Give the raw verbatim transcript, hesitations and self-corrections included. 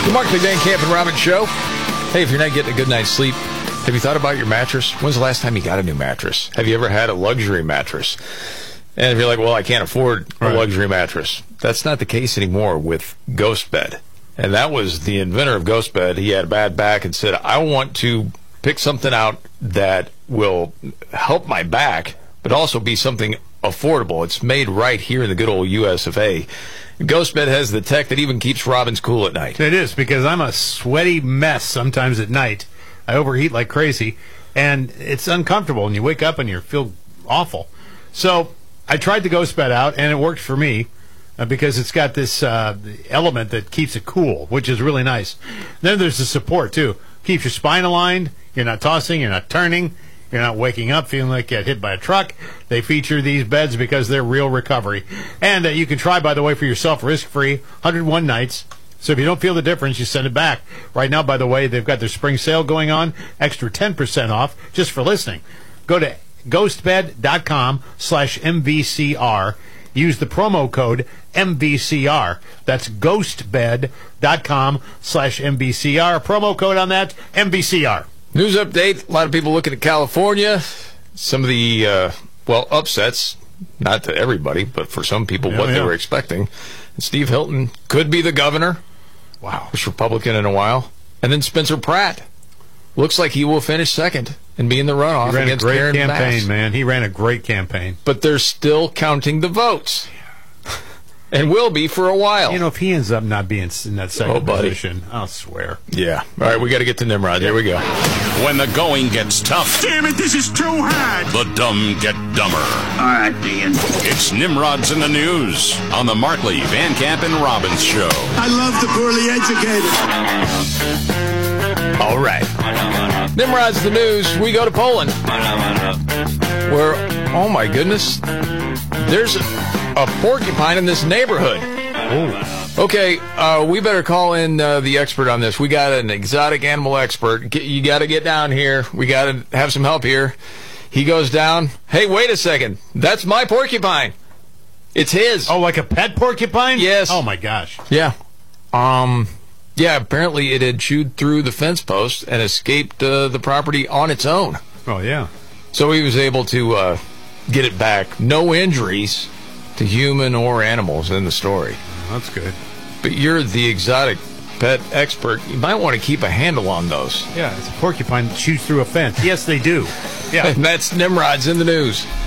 The Mark Van Camp and Robbins Show. Hey, if you're not getting a good night's sleep, have you thought about your mattress? When's the last time you got a new mattress? Have you ever had a luxury mattress? And if you're like, well, I can't afford a right. luxury mattress, that's not the case anymore with Ghost Bed. And that was the inventor of Ghost Bed. He had a bad back and said, I want to pick something out that will help my back, but also be something affordable. It's made right here in the good old U S of A. Ghost Bed has the tech that even keeps Robbins cool at night. It is, because I'm a sweaty mess sometimes at night. I overheat like crazy, and it's uncomfortable, and you wake up and you feel awful. So I tried the Ghost Bed out, and it worked for me uh, because it's got this uh, element that keeps it cool, which is really nice. Then there's the support, too. Keeps your spine aligned. You're not tossing. You're not turning. You're not waking up feeling like you got hit by a truck. They feature these beds because they're real recovery. And uh, you can try, by the way, for yourself, risk-free, one hundred one nights. So if you don't feel the difference, you send it back. Right now, by the way, they've got their spring sale going on, extra ten percent off just for listening. Go to ghostbed.com slash MVCR. Use the promo code M V C R. That's ghostbed.com slash MVCR. Promo code on that, M V C R. News update. A lot of people looking at California. Some of the, uh, well, upsets. Not to everybody, but for some people, Yeah, what yeah. they were expecting. And Steve Hilton could be the governor. Wow. First Republican in a while. And then Spencer Pratt. Looks like he will finish second and be in the runoff He ran a against great Karen campaign, Bass. man. He ran a great campaign. But they're still counting the votes. And will be for a while. You know, if he ends up not being in that second Oh, buddy. position, I'll swear. Yeah. All right, we got to get to Nimrod. Here we go. When the going gets tough, Damn it, this is too hard. the dumb get dumber. All right, Ian. It's Nimrod's in the News on the Markley, Van Camp, and Robbins Show. I love the poorly educated. All right. Nimrod's the news. We go to Poland. Where, oh my goodness, there's a, a porcupine in this neighborhood. Oh. Okay, uh, we better call in uh, the expert on this. We got an exotic animal expert. Get, you got to get down here. We got to have some help here. He goes down. Hey, wait a second. That's my porcupine. It's his. Oh, like a pet porcupine? Yes. Oh, my gosh. Yeah. Um. Yeah, apparently it had chewed through the fence post and escaped uh, the property on its own. Oh, yeah. So he was able to uh, get it back. No injuries to human or animals in the story. That's good. But you're the exotic pet expert. You might want to keep a handle on those. Yeah, it's a porcupine that chews through a fence. Yes, they do. Yeah. And that's Nimrod's in the News.